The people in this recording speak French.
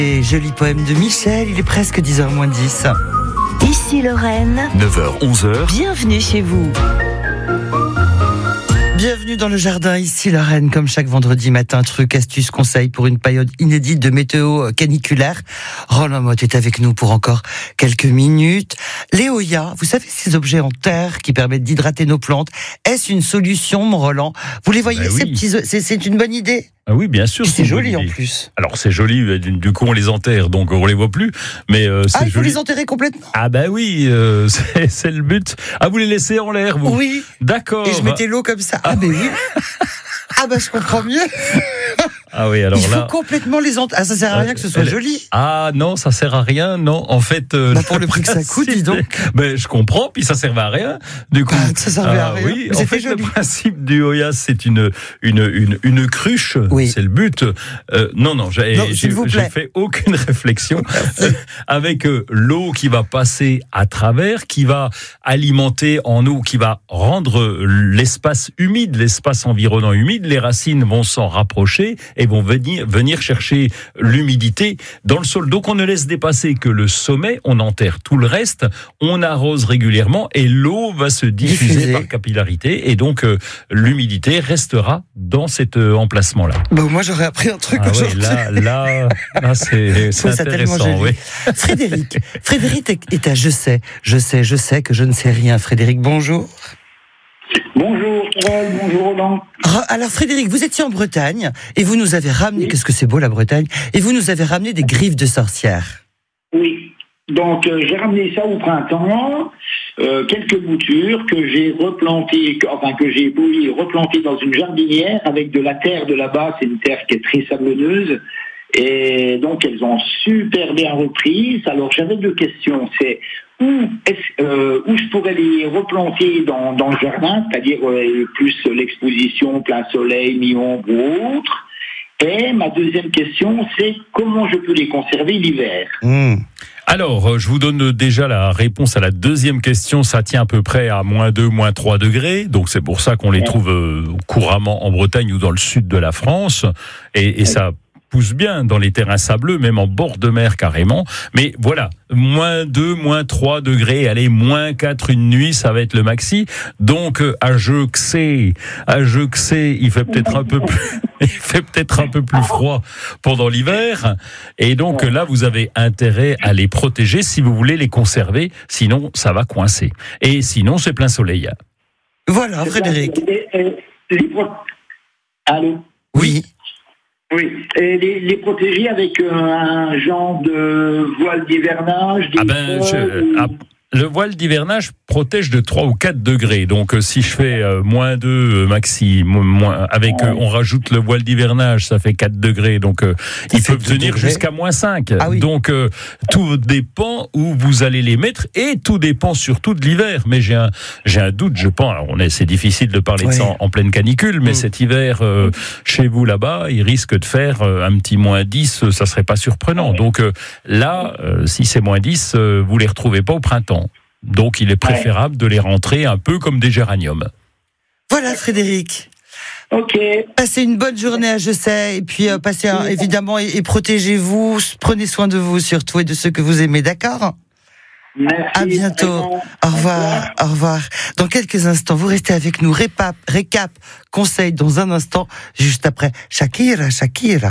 Et joli poème de Michel, il est presque 10h moins 10. Ici Lorraine, 9h, 11h. bienvenue chez vous. Bienvenue dans le jardin, ici Lorraine, comme chaque vendredi matin, trucs, astuces, conseils pour une période inédite de météo caniculaire. Roland Motte est avec nous pour encore quelques minutes. L'éolia, vous savez ces objets en terre qui permettent d'hydrater nos plantes, est-ce une solution, mon Roland? Vous les voyez, ces Oui. petits, c'est une bonne idée? Ah oui, bien sûr. C'est une joli bonne en idée. plus. Alors c'est joli, du coup on les enterre, donc on les voit plus. Mais c'est Ah, il faut joli. les enterrer complètement? Ah bah oui, c'est le but. Ah, vous les laissez en l'air, vous? Oui. D'accord. Et je mettais l'eau comme ça. Ah, ben oui. Ah, bah, je comprends mieux. Ah oui, alors Il faut là. complètement les enterrer. Ah, ça sert à rien que ce soit joli. Ah non, ça sert à rien, non. En fait, Bah, pour le prix que ça coûte, dis donc. Ben je comprends, puis ça servait à rien. Du coup, Bah, ça servait à rien, Oui, mais en c'était fait, joli. le principe du Hoya, c'est une cruche. Oui. C'est le but. Non, j'ai s'il vous plaît. fait aucune réflexion avec l'eau qui va passer à travers, qui va alimenter en eau, qui va rendre l'espace humide, l'espace environnant humide. Les racines vont s'en rapprocher et vont venir chercher l'humidité dans le sol. Donc on ne laisse dépasser que le sommet, on enterre tout le reste, on arrose régulièrement et l'eau va se diffuser par capillarité et donc l'humidité restera dans cet emplacement-là. Bon, moi, j'aurais appris un truc Ah oui, aujourd'hui. là c'est trouve ça tellement intéressant. joli. Oui. Frédéric est à je sais que je ne sais rien. Frédéric, bonjour. Bonjour Carole, bonjour Roland. Alors Frédéric, vous étiez en Bretagne et vous nous avez ramené, qu'est-ce que c'est beau la Bretagne, et vous nous avez ramené des griffes de sorcières. Oui, donc j'ai ramené ça au printemps, quelques boutures que j'ai replantées, que j'ai replantées dans une jardinière avec de la terre de là-bas, c'est une terre qui est très sablonneuse, et donc elles ont super bien repris. Alors j'avais deux questions, c'est où je pourrais les replanter dans le jardin, c'est-à-dire plus l'exposition, plein soleil, mi-ombre ou autre. Et ma deuxième question, c'est comment je peux les conserver l'hiver. Alors, je vous donne déjà la réponse à la deuxième question. Ça tient à peu près à -2, -3 degrés. Donc, c'est pour ça qu'on les trouve couramment en Bretagne ou dans le sud de la France. Et ça pousse bien dans les terrains sableux, même en bord de mer carrément. Mais voilà, -2, -3 degrés, allez, -4 une nuit, ça va être le maxi. Donc, à Juxé, il fait peut-être un peu plus froid pendant l'hiver. Et donc là, vous avez intérêt à les protéger si vous voulez les conserver. Sinon, ça va coincer. Et sinon, c'est plein soleil. Voilà, Frédéric. Allô? Oui. Oui, et les protéger avec un genre de voile d'hivernage. Le voile d'hivernage protège de 3 ou 4 degrés. Donc, si je fais -2 maxi, on rajoute le voile d'hivernage, ça fait 4 degrés. Donc, ils peuvent tenir jusqu'à -5. Ah oui. Donc, tout dépend où vous allez les mettre et tout dépend surtout de l'hiver. Mais j'ai un doute, je pense. Alors, c'est difficile de parler de ça en pleine canicule, mais cet hiver, chez vous là-bas, il risque de faire un petit -10, ça serait pas surprenant. Donc, là, si c'est -10, vous les retrouvez pas au printemps. Donc, il est préférable de les rentrer un peu comme des géraniums. Voilà, Frédéric. Ok. Passez une bonne journée à je sais, et puis évidemment, et protégez-vous, prenez soin de vous surtout et de ceux que vous aimez, d'accord? Merci. À bientôt. Vraiment. Au revoir. Dans quelques instants, vous restez avec nous. Récap, conseil dans un instant, juste après Shakira.